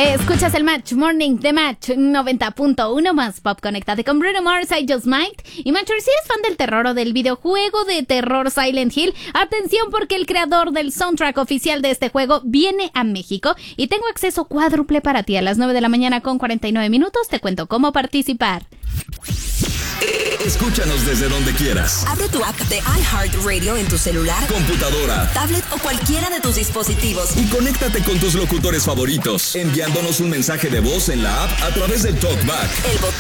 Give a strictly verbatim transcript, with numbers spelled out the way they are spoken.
Eh, escuchas el Match Morning de Match noventa punto uno más pop. Conéctate con Bruno Mars, I Just Might. Y Matcher, si eres fan del terror o del videojuego de terror Silent Hill, atención porque el creador del soundtrack oficial de este juego viene a México y tengo acceso cuádruple para ti. A las nueve de la mañana con cuarenta y nueve minutos te cuento cómo participar. Escúchanos desde donde quieras. Abre tu app de iHeartRadio en tu celular, computadora, tablet o cualquiera de tus dispositivos. Y conéctate con tus locutores favoritos, enviándonos un mensaje de voz en la app a través del TalkBack. El botón